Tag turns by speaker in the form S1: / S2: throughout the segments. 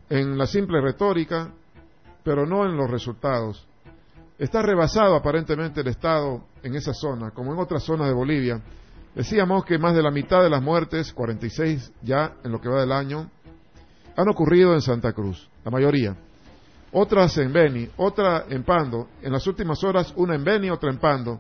S1: en la simple retórica, pero no en los resultados. Está rebasado aparentemente el Estado en esa zona, como en otras zonas de Bolivia. Decíamos que más de la mitad de las muertes, 46 ya en lo que va del año, han ocurrido en Santa Cruz, la mayoría. Otras en Beni, otra en Pando, en las últimas horas una en Beni, otra en Pando,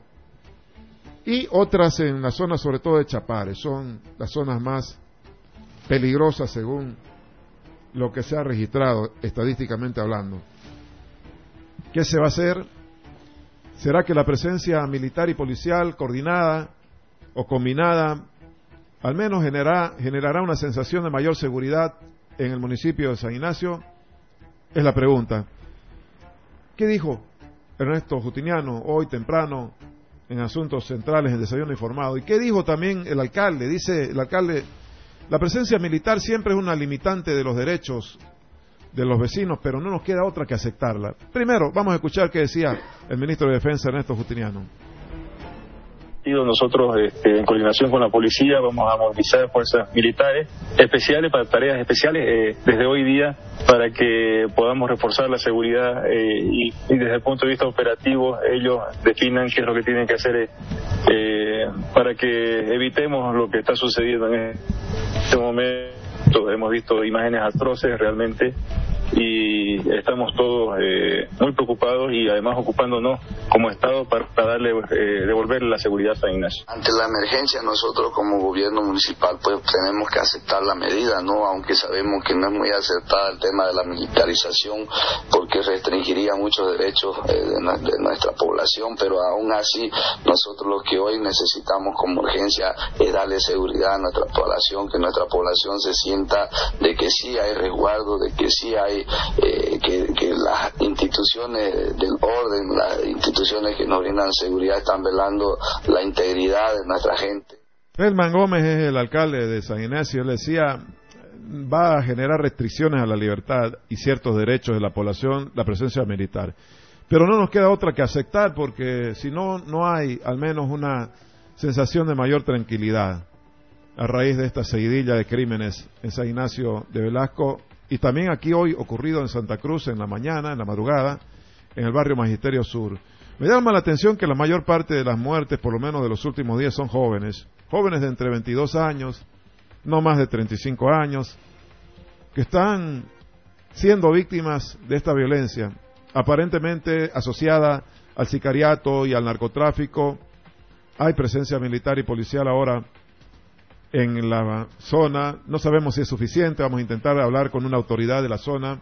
S1: y otras en la zona sobre todo de Chapare. Son las zonas más peligrosas según lo que se ha registrado estadísticamente hablando. ¿Qué se va a hacer? ¿Será que la presencia militar y policial coordinada o combinada al menos generará una sensación de mayor seguridad en el municipio de San Ignacio? Es la pregunta. ¿Qué dijo Ernesto Justiniano hoy temprano en Asuntos Centrales en Desayuno Informado? ¿Y qué dijo también el alcalde? Dice el alcalde: la presencia militar siempre es una limitante de los derechos de los vecinos, pero no nos queda otra que aceptarla. Primero, vamos a escuchar qué decía el ministro de Defensa, Ernesto Justiniano.
S2: Nosotros, en coordinación con la policía, vamos a movilizar fuerzas militares especiales para tareas especiales desde hoy día, para que podamos reforzar la seguridad y desde el punto de vista operativo ellos definan qué es lo que tienen que hacer para que evitemos lo que está sucediendo en este momento. Hemos visto imágenes atroces realmente y estamos todos muy preocupados y además ocupándonos como Estado para devolverle la seguridad a San Ignacio.
S3: Ante la emergencia, nosotros como gobierno municipal pues tenemos que aceptar la medida, ¿no? Aunque sabemos que no es muy acertada el tema de la militarización, porque restringiría muchos derechos de nuestra población, pero aún así nosotros lo que hoy necesitamos como urgencia es darle seguridad a nuestra población, que nuestra población se sienta de que sí hay resguardo, de que sí hay que las instituciones del orden, las instituciones que nos brindan seguridad están velando la integridad de nuestra gente.
S1: Elman Gómez es el alcalde de San Ignacio. Él decía: va a generar restricciones a la libertad y ciertos derechos de la población la presencia militar, pero no nos queda otra que aceptar, porque si no, no hay al menos una sensación de mayor tranquilidad a raíz de esta seguidilla de crímenes en San Ignacio de Velasco. Y también aquí hoy ocurrido en Santa Cruz en la mañana, en la madrugada, en el barrio Magisterio Sur. Me llama la atención que la mayor parte de las muertes, por lo menos de los últimos días, son jóvenes de entre 22 años, no más de 35 años, que están siendo víctimas de esta violencia, aparentemente asociada al sicariato y al narcotráfico. Hay presencia militar y policial ahora en la zona. No sabemos si es suficiente, vamos a intentar hablar con una autoridad de la zona,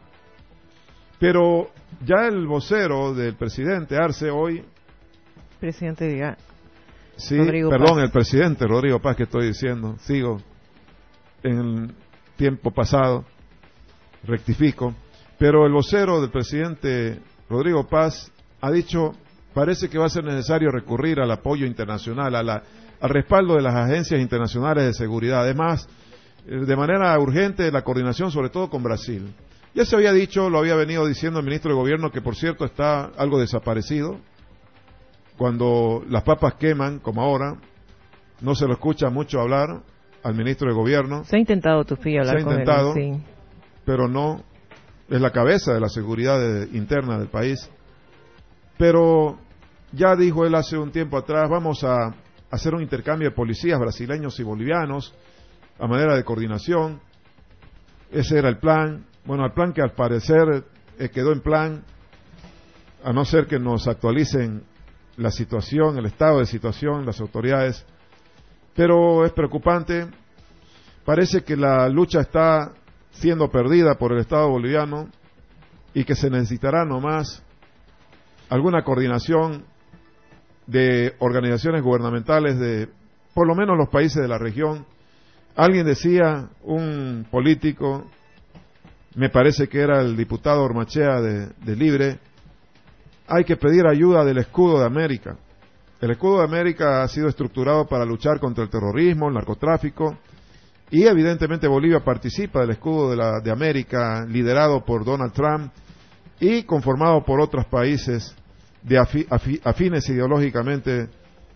S1: pero ya el vocero del presidente Arce hoy...
S4: Presidente diga...
S1: Sí,
S4: Rodrigo
S1: perdón,
S4: Paz.
S1: El presidente Rodrigo Paz, que estoy diciendo, sigo en el tiempo pasado, rectifico, pero el vocero del presidente Rodrigo Paz ha dicho: parece que va a ser necesario recurrir al apoyo internacional, al respaldo de las agencias internacionales de seguridad. Además, de manera urgente, la coordinación sobre todo con Brasil. Ya se había dicho, lo había venido diciendo el ministro de Gobierno, que por cierto está algo desaparecido. Cuando las papas queman, como ahora, no se lo escucha mucho hablar al ministro de Gobierno.
S4: Se ha intentado, Tufí, hablar con él. Se ha intentado, sí,
S1: pero no, es la cabeza de la seguridad interna del país. Pero ya dijo él hace un tiempo atrás: vamos a hacer un intercambio de policías brasileños y bolivianos a manera de coordinación. Ese era el plan. Bueno, el plan que al parecer quedó en plan, a no ser que nos actualicen la situación, el estado de situación, las autoridades. Pero es preocupante. Parece que la lucha está siendo perdida por el Estado boliviano y que se necesitará nomás alguna coordinación de organizaciones gubernamentales de por lo menos los países de la región. Alguien decía, un político, me parece que era el diputado Ormachea de Libre: hay que pedir ayuda del escudo de América. El escudo de América ha sido estructurado para luchar contra el terrorismo, el narcotráfico, y evidentemente Bolivia participa del escudo de América, liderado por Donald Trump y conformado por otros países afines ideológicamente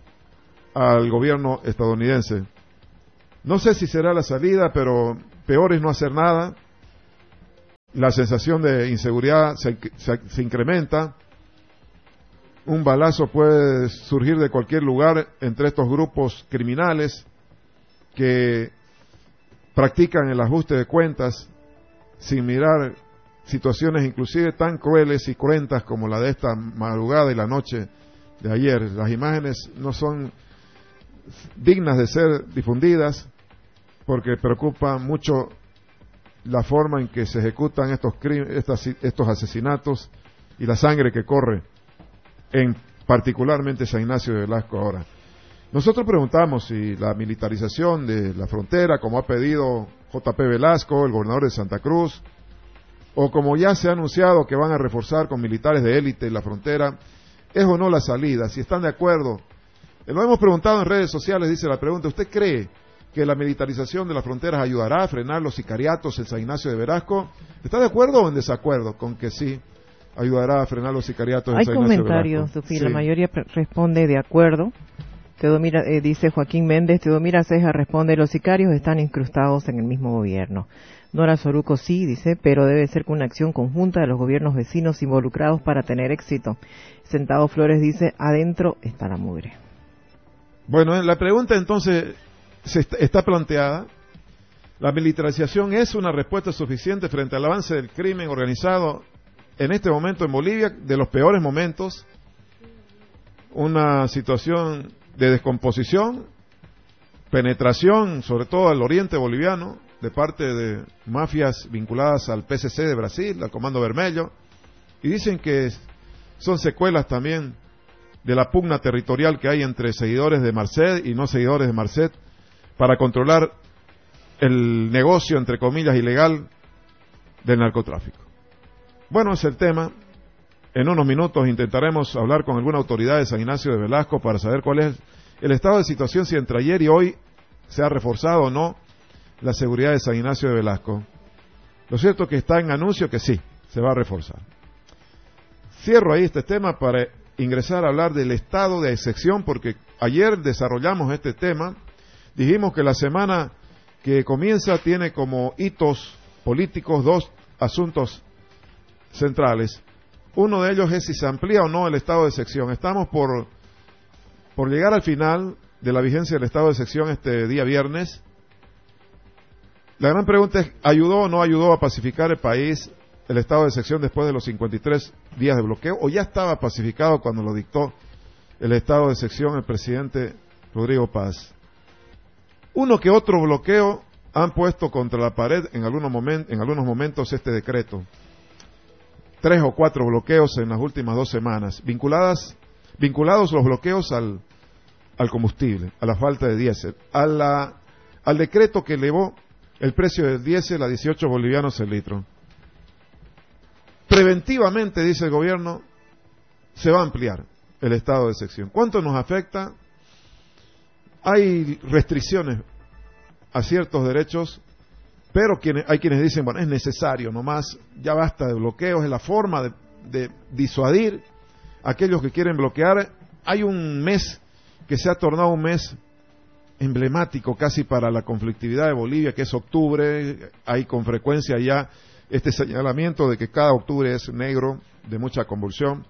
S1: al gobierno estadounidense. No sé si será la salida, pero peor es no hacer nada. la sensación de inseguridad se incrementa. Un balazo puede surgir de cualquier lugar entre estos grupos criminales que practican el ajuste de cuentas sin mirar situaciones inclusive tan crueles y cruentas como la de esta madrugada y la noche de ayer. Las imágenes no son dignas de ser difundidas porque preocupa mucho la forma en que se ejecutan estos asesinatos y la sangre que corre en particularmente San Ignacio de Velasco ahora. Nosotros preguntamos si la militarización de la frontera, como ha pedido J.P. Velasco, el gobernador de Santa Cruz, o como ya se ha anunciado que van a reforzar con militares de élite la frontera, es o no la salida, si están de acuerdo. Lo hemos preguntado en redes sociales, dice la pregunta, ¿usted cree que la militarización de las fronteras ayudará a frenar los sicariatos en San Ignacio de Velasco? ¿Está de acuerdo o en desacuerdo con que sí ayudará a frenar los sicariatos en San Ignacio de Velasco?
S4: Hay comentarios, Sofía, sí. La mayoría responde de acuerdo. Teodomira, dice Joaquín Méndez, Teodomira Ceja responde, los sicarios están incrustados en el mismo gobierno. Nora Soruco sí, dice, pero debe ser con una acción conjunta de los gobiernos vecinos involucrados para tener éxito. Sentado Flores dice, adentro está la mugre.
S1: Bueno, la pregunta entonces está planteada. ¿La militarización es una respuesta suficiente frente al avance del crimen organizado en este momento en Bolivia, de los peores momentos? Una situación de descomposición, penetración, sobre todo al oriente boliviano, de parte de mafias vinculadas al PCC de Brasil, al Comando Vermelho, y dicen que son secuelas también de la pugna territorial que hay entre seguidores de Marcet y no seguidores de Marcet para controlar el negocio, entre comillas, ilegal del narcotráfico. Bueno, es el tema. En unos minutos intentaremos hablar con alguna autoridad de San Ignacio de Velasco para saber cuál es el estado de situación, si entre ayer y hoy se ha reforzado o no la seguridad de San Ignacio de Velasco. Lo cierto es que está en anuncio que sí, se va a reforzar. Cierro ahí este tema para ingresar a hablar del estado de excepción, porque ayer desarrollamos este tema. Dijimos que la semana que comienza tiene como hitos políticos dos asuntos centrales. Uno de ellos es si se amplía o no el estado de excepción. Estamos por llegar al final de la vigencia del estado de excepción este día viernes. La gran pregunta es, ¿ayudó o no ayudó a pacificar el país el estado de excepción después de los 53 días de bloqueo? ¿O ya estaba pacificado cuando lo dictó el estado de excepción el presidente Rodrigo Paz? Uno que otro bloqueo han puesto contra la pared en algunos momentos este decreto. 3 o 4 bloqueos en las últimas 2 semanas, vinculados los bloqueos al combustible, a la falta de diésel, al decreto que elevó el precio del diésel a 18 bolivianos el litro. Preventivamente, dice el gobierno, se va a ampliar el estado de excepción. ¿Cuánto nos afecta? Hay restricciones a ciertos derechos, pero hay quienes dicen, bueno, es necesario nomás, ya basta de bloqueos, es la forma de disuadir a aquellos que quieren bloquear. Hay un mes que se ha tornado un mes emblemático casi para la conflictividad de Bolivia, que es octubre. Hay con frecuencia ya este señalamiento de que cada octubre es negro, de mucha convulsión.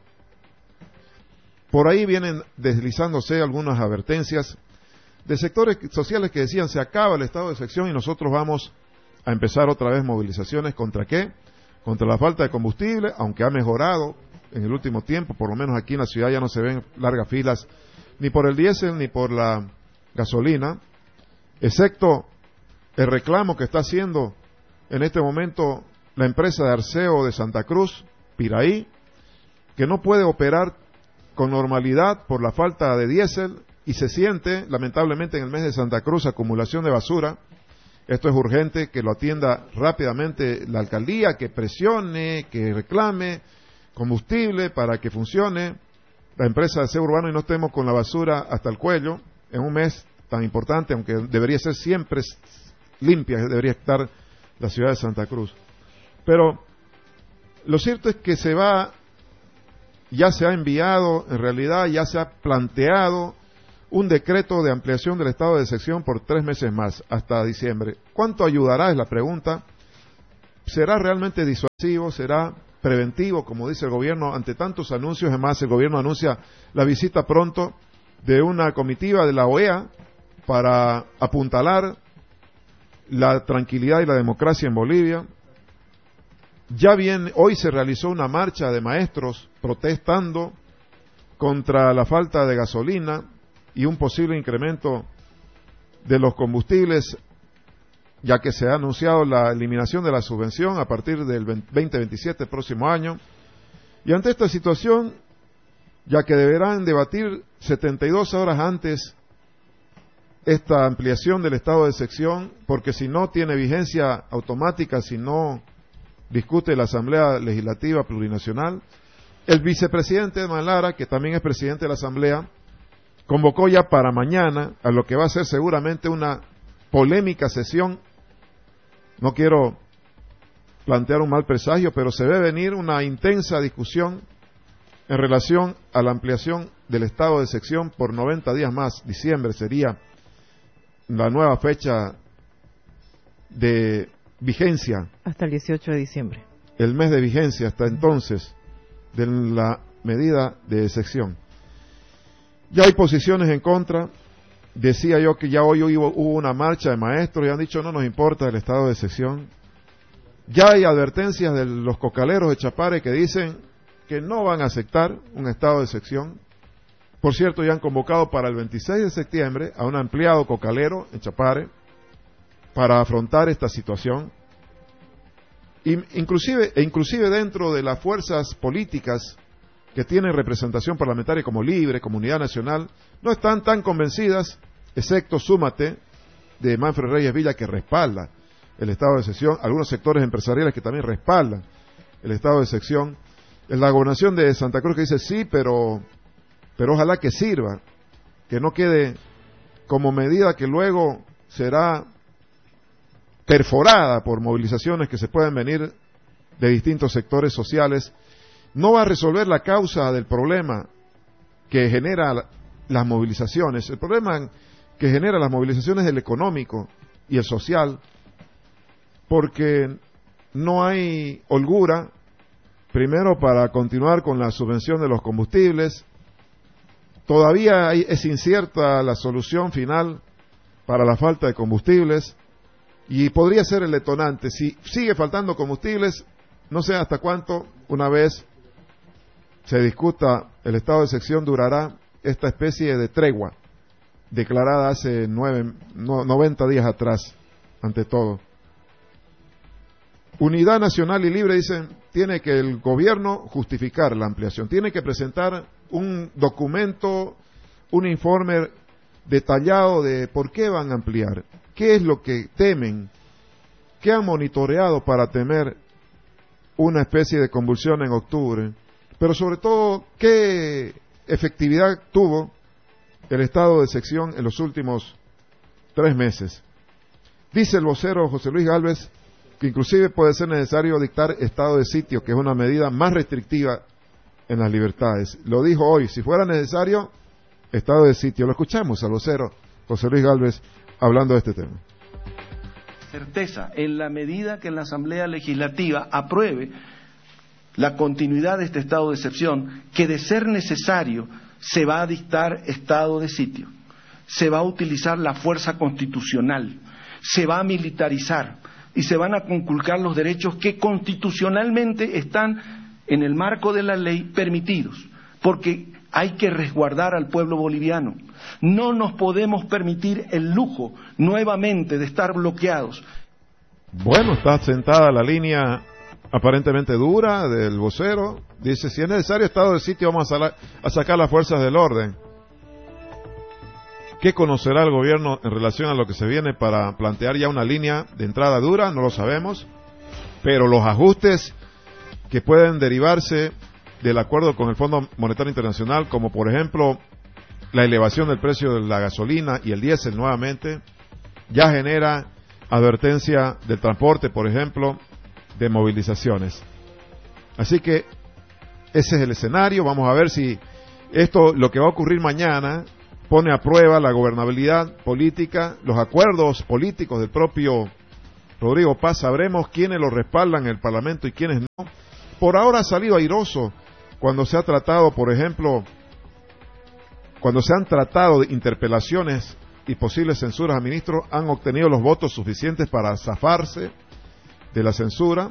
S1: Por ahí vienen deslizándose algunas advertencias de sectores sociales que decían, se acaba el estado de excepción y nosotros vamos a empezar otra vez movilizaciones. ¿Contra qué? Contra la falta de combustible, aunque ha mejorado en el último tiempo, por lo menos aquí en la ciudad ya no se ven largas filas ni por el diésel ni por la gasolina, excepto el reclamo que está haciendo en este momento la empresa de Arceo de Santa Cruz, Piraí, que no puede operar con normalidad por la falta de diésel y se siente, lamentablemente, en el mes de Santa Cruz acumulación de basura. Esto es urgente, que lo atienda rápidamente la alcaldía, que presione, que reclame combustible para que funcione la empresa de aseo urbano y no estemos con la basura hasta el cuello en un mes tan importante, aunque debería ser siempre limpia, debería estar la ciudad de Santa Cruz. Pero lo cierto es que ya se ha enviado, en realidad ya se ha planteado un decreto de ampliación del estado de excepción por 3 meses más, hasta diciembre. ¿Cuánto ayudará? Es la pregunta. será realmente disuasivo, será preventivo, como dice el gobierno, ante tantos anuncios. Además, el gobierno anuncia la visita pronto de una comitiva de la OEA para apuntalar la tranquilidad y la democracia en Bolivia. Ya bien, hoy se realizó una marcha de maestros protestando contra la falta de gasolina y un posible incremento de los combustibles, ya que se ha anunciado la eliminación de la subvención a partir del 2027, próximo año. Y ante esta situación, ya que deberán debatir 72 horas antes esta ampliación del estado de excepción, porque si no tiene vigencia automática, si no discute la Asamblea Legislativa Plurinacional, el vicepresidente Edman Lara, que también es presidente de la Asamblea, convocó ya para mañana a lo que va a ser seguramente una polémica sesión. No quiero plantear un mal presagio, pero se ve venir una intensa discusión en relación a la ampliación del estado de excepción por 90 días más. Diciembre sería la nueva fecha de vigencia.
S4: Hasta el 18 de diciembre.
S1: El mes de vigencia hasta entonces de la medida de excepción. Ya hay posiciones en contra. Decía yo que ya hoy hubo una marcha de maestros y han dicho no nos importa el estado de excepción. Ya hay advertencias de los cocaleros de Chapare que dicen que no van a aceptar un estado de excepción. Por cierto, ya han convocado para el 26 de septiembre a un ampliado cocalero en Chapare para afrontar esta situación. Inclusive dentro de las fuerzas políticas que tienen representación parlamentaria como Libre, Comunidad Nacional, no están tan convencidas, excepto Súmate, de Manfred Reyes Villa, que respalda el estado de excepción, algunos sectores empresariales que también respaldan el estado de excepción, en la gobernación de Santa Cruz que dice sí, pero ojalá que sirva, que no quede como medida que luego será perforada por movilizaciones que se pueden venir de distintos sectores sociales. No va a resolver la causa del problema que genera las movilizaciones. El problema que genera las movilizaciones es el económico y el social, porque no hay holgura, primero para continuar con la subvención de los combustibles. Todavía es incierta la solución final para la falta de combustibles y podría ser el detonante. Si sigue faltando combustibles, no sé hasta cuánto, una vez se discuta el estado de excepción, durará esta especie de tregua declarada hace 90 días atrás, ante todo. Unidad Nacional y Libre dicen, tiene que el gobierno justificar la ampliación, tiene que presentar un documento, un informe detallado de por qué van a ampliar, qué es lo que temen, qué han monitoreado para temer una especie de convulsión en octubre, pero sobre todo qué efectividad tuvo el estado de excepción en los últimos 3 meses. Dice el vocero José Luis Gálvez que inclusive puede ser necesario dictar estado de sitio, que es una medida más restrictiva en las libertades. Lo dijo hoy, si fuera necesario, estado de sitio. Lo escuchamos al vocero José Luis Gálvez hablando de este tema.
S5: Certeza, en la medida que la Asamblea Legislativa apruebe la continuidad de este estado de excepción, que de ser necesario se va a dictar estado de sitio, se va a utilizar la fuerza constitucional, se va a militarizar y se van a conculcar los derechos que constitucionalmente están en el marco de la ley permitidos, porque hay que resguardar al pueblo boliviano. No nos podemos permitir el lujo nuevamente de estar bloqueados.
S1: Bueno, está sentada la línea aparentemente dura del vocero. Dice, si es necesario estado de sitio, vamos a sacar las fuerzas del orden. ¿Qué conocerá el gobierno en relación a lo que se viene para plantear ya una línea de entrada dura? No lo sabemos, pero los ajustes que pueden derivarse del acuerdo con el Fondo Monetario Internacional, como por ejemplo la elevación del precio de la gasolina y el diésel nuevamente, ya genera advertencia del transporte, por ejemplo, de movilizaciones. Así que ese es el escenario. Vamos a ver si esto, lo que va a ocurrir mañana, pone a prueba la gobernabilidad política, los acuerdos políticos del propio Rodrigo Paz, sabremos quiénes lo respaldan en el Parlamento y quiénes no. Por ahora ha salido airoso cuando se ha tratado, por ejemplo, cuando se han tratado de interpelaciones y posibles censuras a ministros, han obtenido los votos suficientes para zafarse de la censura,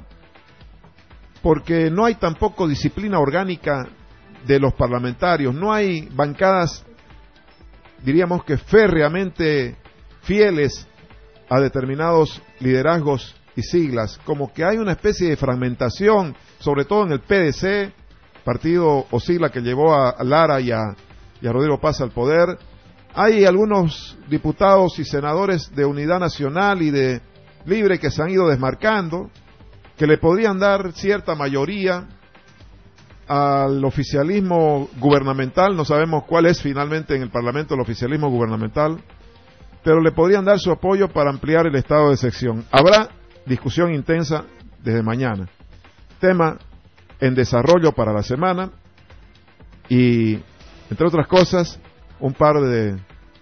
S1: porque no hay tampoco disciplina orgánica de los parlamentarios, no hay bancadas, diríamos que férreamente fieles a determinados liderazgos y siglas, como que hay una especie de fragmentación, sobre todo en el PDC, partido o sigla que llevó a Lara y a Rodrigo Paz al poder. Hay algunos diputados y senadores de Unidad Nacional y de Libre que se han ido desmarcando, que le podrían dar cierta mayoría al oficialismo gubernamental, no sabemos cuál es finalmente en el Parlamento el oficialismo gubernamental, pero le podrían dar su apoyo para ampliar el estado de excepción. Habrá discusión intensa desde mañana. Tema en desarrollo para la semana y, entre otras cosas, un par de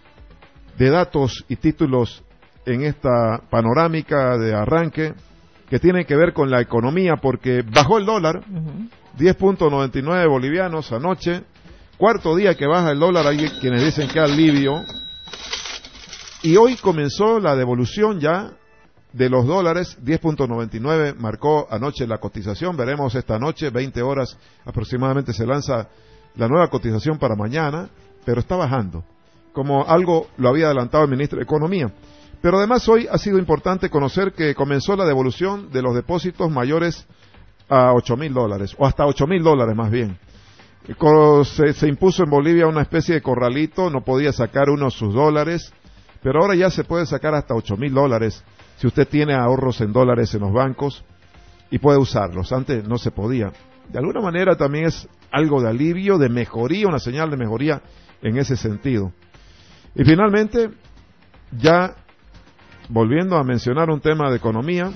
S1: datos y títulos en esta panorámica de arranque que tienen que ver con la economía, porque bajó el dólar, 10.99 bolivianos anoche, cuarto día que baja el dólar, hay quienes dicen que alivio, y hoy comenzó la devolución ya de los dólares, 10.99 marcó anoche la cotización, veremos esta noche, 20 horas aproximadamente se lanza la nueva cotización para mañana, pero está bajando, como algo lo había adelantado el ministro de Economía. Pero además hoy ha sido importante conocer que comenzó la devolución de los depósitos mayores a $8,000, o hasta $8,000 más bien. Se impuso en Bolivia una especie de corralito, no podía sacar uno sus dólares, pero ahora ya se puede sacar hasta $8,000 si usted tiene ahorros en dólares en los bancos y puede usarlos. Antes no se podía. De alguna manera también es algo de alivio, de mejoría, una señal de mejoría en ese sentido. Y finalmente, ya volviendo a mencionar un tema de economía,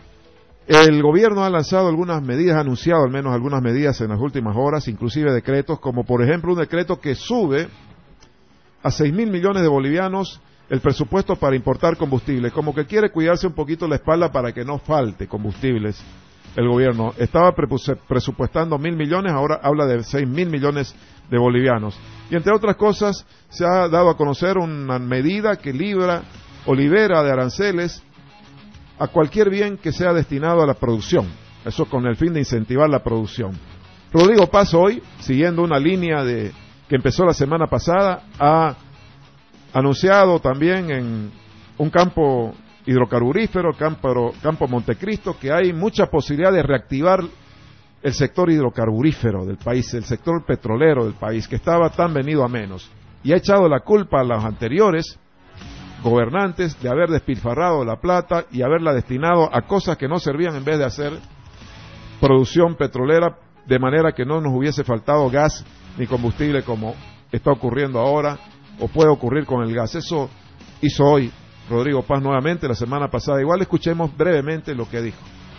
S1: el gobierno ha lanzado algunas medidas, ha anunciado al menos algunas medidas en las últimas horas, inclusive decretos, como por ejemplo un decreto que sube a 6.000 millones de bolivianos el presupuesto para importar combustible, como que quiere cuidarse un poquito la espalda para que no falte combustibles. El gobierno estaba presupuestando 1.000 millones, ahora habla de 6.000 millones de bolivianos. Y entre otras cosas, se ha dado a conocer una medida que libera de aranceles a cualquier bien que sea destinado a la producción, eso con el fin de incentivar la producción. Rodrigo Paz hoy, siguiendo una línea que empezó la semana pasada, ha anunciado también en un campo hidrocarburífero, campo Montecristo, que hay mucha posibilidad de reactivar el sector hidrocarburífero del país, el sector petrolero del país, que estaba tan venido a menos, y ha echado la culpa a los anteriores gobernantes de haber despilfarrado la plata y haberla destinado a cosas que no servían en vez de hacer producción petrolera, de manera que no nos hubiese faltado gas ni combustible como está ocurriendo ahora o puede ocurrir con el gas. Eso hizo hoy Rodrigo Paz nuevamente, la semana pasada igual. Escuchemos brevemente lo que dijo.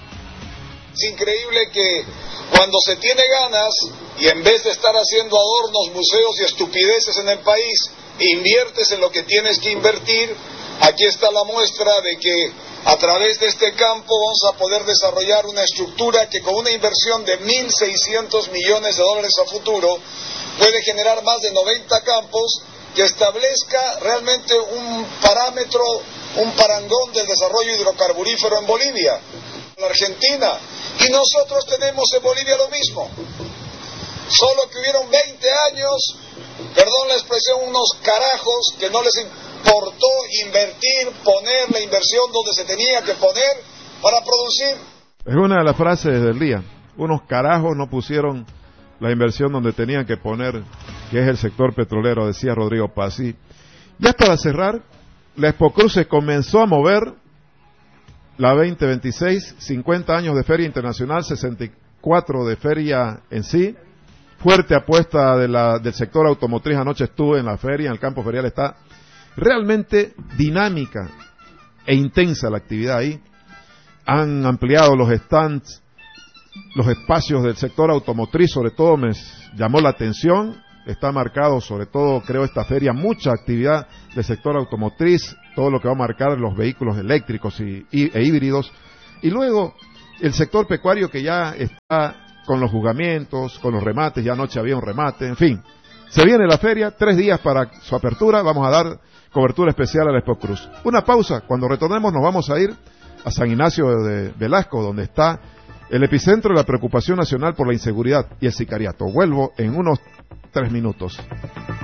S6: Es increíble que cuando se tiene ganas y en vez de estar haciendo adornos, museos y estupideces en el país, inviertes en lo que tienes que invertir. Aquí está la muestra de que a través de este campo vamos a poder desarrollar una estructura que con una inversión de 1.600 millones de dólares a futuro puede generar más de 90 campos que establezca realmente un parámetro, un parangón del desarrollo hidrocarburífero en Bolivia, en Argentina, y nosotros tenemos en Bolivia lo mismo, solo que hubieron 20 años, perdón la expresión, unos carajos que no les importó invertir, poner la inversión donde se tenía que poner para producir.
S1: Es una de las frases del día, unos carajos no pusieron la inversión donde tenían que poner, que es el sector petrolero, decía Rodrigo Paz. Y ya para cerrar, la Expocruz se comenzó a mover, la 2026, 50 años de Feria Internacional, 64 de feria en sí, fuerte apuesta del sector automotriz. Anoche estuve en la feria, en el campo ferial, está realmente dinámica e intensa la actividad ahí. Han ampliado los stands, los espacios del sector automotriz, sobre todo me llamó la atención, está marcado sobre todo, creo, esta feria, mucha actividad del sector automotriz, todo lo que va a marcar los vehículos eléctricos e híbridos, y luego el sector pecuario que ya está con los juzgamientos, con los remates, ya anoche había un remate, en fin. Se viene la feria, 3 días para su apertura, vamos a dar cobertura especial a la Expo Cruz. Una pausa, cuando retornemos nos vamos a ir a San Ignacio de Velasco, donde está el epicentro de la preocupación nacional por la inseguridad y el sicariato. Vuelvo en unos 3 minutos.